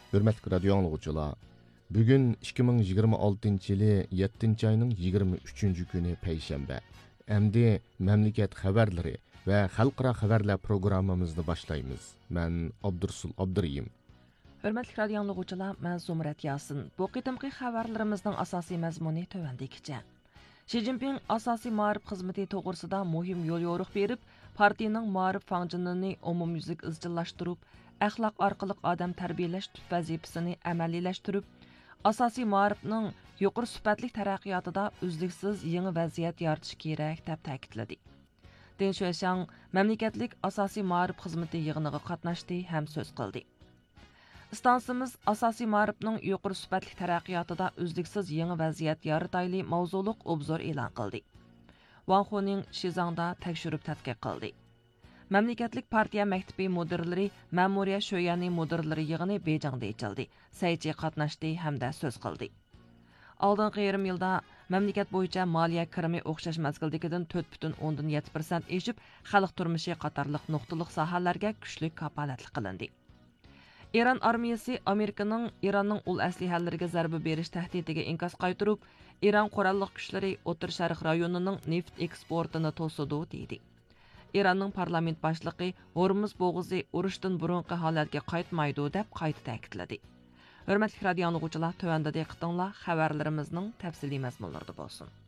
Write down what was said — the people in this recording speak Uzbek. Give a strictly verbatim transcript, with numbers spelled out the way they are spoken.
Hürmetli radyo anlıqçılar, bugün ikki ming yigirma oltinchi yılı yettinchi ayning yigirma uchinchi kuni payshanba. Endi memleket xabarlari ve xalqaro xabarlar programmamizni boshlaymiz. Men Abdursul Abduriyim. Hörmətli radio dinləyicilər, mən Zumrat Yasin. Bu qitimqi xəbərlərimizin əsası məzmunu tövəndikcə. Xi Jinping asosiy ma'rif xizmati to'g'risida muhim yo'l yo'riq berib, partiyaning ma'rif fangjonini umumyuzlik izchillashtirib, axloq orqali odam tarbiyalash vazifasini amaliyalashtirib, asosiy ma'rifning yuqori sifatli taraqqiyotida uzluksiz yangi vaziyat yaratish kerak deb ta'kidladi. Deng Xuexiang mamlakatlik asosiy ma'rif xizmati yig'iniga qatnashdi ham so'z qildi. Stansimiz asosiy ma'rifning yuqori sifatli taraqqiyotida uzluksiz yangi vaziyat yaratayli mavzuliq obzor e'lon qildi. Wang Huning Shizangda tekshirib tadqiq qildi. Mamlakatlik partiya maktabi mudirlari Ma'muriyat sho'yani mudirlari yig'ini Bejingda ochildi. Saychi qatnashdi hamda so'z qildi. Oldingi yarim yilda mamlakat bo'yicha moliya kirimi o'xshash mazgildagidan to'rt butun o'ndan yetti foiz eshib, xalq turmushi qatorliq nuqtaliq sohalarga kuchli kapolatlik qilindi. İran armiyasi Amerikaning Iranning ul aslihallariga zarba berish tahdidiga inkos qaytarib, İran qurolli kuchlari O'tir Sharq rayonining neft eksportini to'sidi dedi. İranning parlament boshlig'i Hormuz bo'g'izi urushdan burungi holatga qaytmaydi deb qayta ta'kidladi. Hurmatli radio dinləyicilər, tövəndə diqqətinizlə xəbərlərimizin təfsili məzmunlarında bo'lsin.